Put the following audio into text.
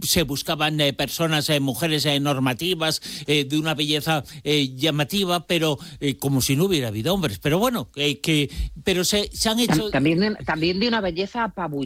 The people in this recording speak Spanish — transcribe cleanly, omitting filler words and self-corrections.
se buscaban personas, mujeres normativas, de una belleza llamativa, pero como si no hubiera habido hombres. Pero bueno, pero se han hecho... También de una belleza apabullante.